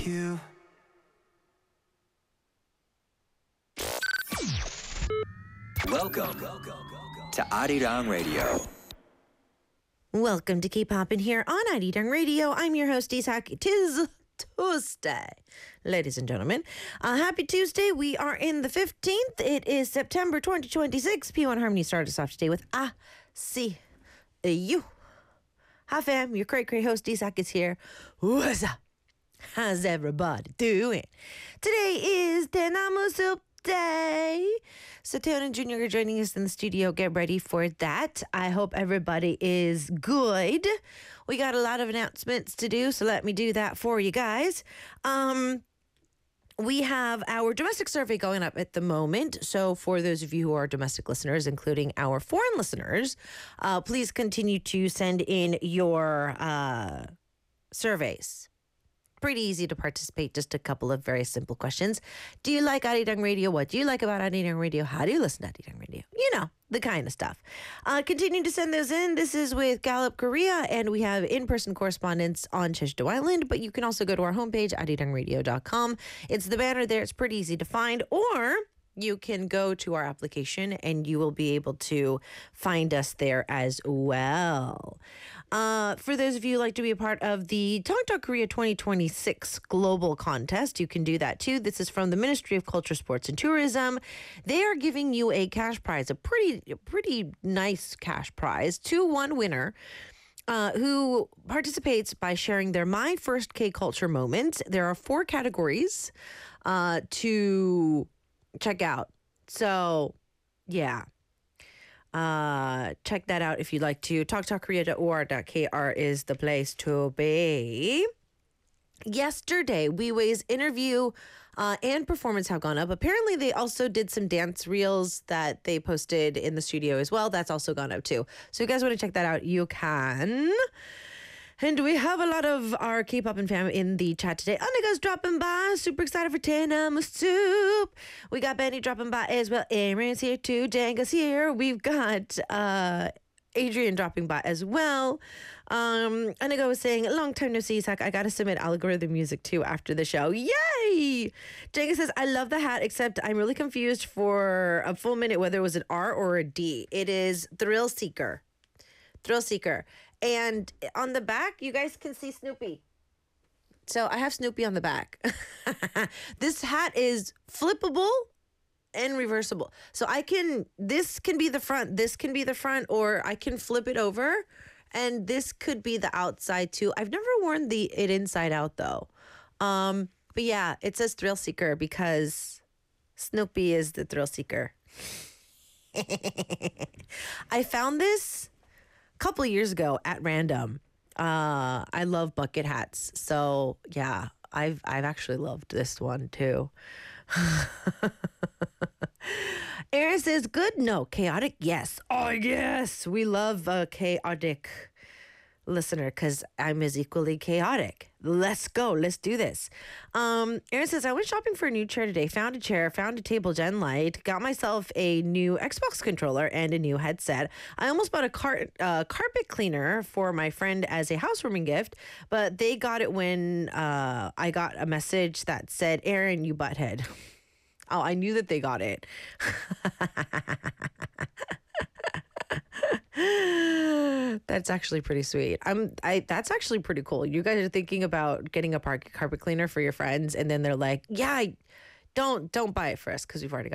You. Welcome to Arirang Radio. Welcome to Keep Poppin' here on Arirang Radio. I'm your host, Isak. Tis Tuesday. Ladies and gentlemen, happy Tuesday. We are in the 15th. It is September 2026. P1 Harmony started us off today with I See You. Hi, fam. Your great host, Isak, is here. What's up? How's everybody doing? Today is Tenamu Soup Day. So Teon and Junior are joining us in the studio. Get ready for that. I hope everybody is good. We got a lot of announcements to do, so let me do that for you guys. We have our domestic survey going up at the moment. So for those of you who are domestic listeners, including our foreign listeners, please continue to send in your surveys. Pretty easy to participate, just a couple of very simple questions. Do you like Arirang Radio? What do you like about Arirang Radio? How do you listen to Arirang Radio? You know, the kind of stuff. Continue to send those in. This is with Gallup Korea, and we have in-person correspondence on Jeju Island, but you can also go to our homepage, arirangradio.com. It's the banner there. It's pretty easy to find, or you can go to our application and you will be able to find us there as well. For those of you who like to be a part of the Talk Korea 2026 Global Contest, you can do that too. This is from the Ministry of Culture, Sports and Tourism. They are giving you a cash prize, a pretty nice cash prize to one winner who participates by sharing their My First K-Culture moments. There are 4 categories to check out. So, yeah. Check that out if you'd like to. TalkTalkKorea.or.kr is the place to be. Yesterday, Weiwei's interview and performance have gone up. Apparently, they also did some dance reels that they posted in the studio as well. That's also gone up too. So if you guys want to check that out, you can. And we have a lot of our K-pop and fam in the chat today. Anika's dropping by. Super excited for Tenamu Soup. We got Benny dropping by as well. Aaron's here too. Janga's here. We've got Adrian dropping by as well. Anika was saying, long time no see, Isak. I got to submit algorithm music too after the show. Yay! Janga says, I love the hat, except I'm really confused for a full minute whether it was an R or a D. It is Thrill Seeker. Thrill Seeker. And on the back, you guys can see Snoopy. So I have Snoopy on the back. This hat is flippable and reversible. So this can be the front, this can be the front, or I can flip it over. And this could be the outside too. I've never worn it inside out though. But yeah, it says Thrill Seeker because Snoopy is the Thrill Seeker. I found this couple of years ago at random. I love bucket hats, so yeah, I've actually loved this one too. Aaron says, good, no, chaotic, yes. Oh yes, we love a chaotic listener because I'm as equally chaotic. Let's go, let's do this. Aaron says, I went shopping for a new chair today, found a chair, found a table gen light, got myself a new Xbox controller and a new headset. I almost bought a carpet cleaner for my friend as a housewarming gift, but they got it when I got a message that said, Aaron, you butthead. Oh, I knew that they got it. That's actually pretty sweet. That's actually pretty cool. You guys are thinking about getting a carpet cleaner for your friends, and then they're like, "Yeah, don't buy it for us because we've already got."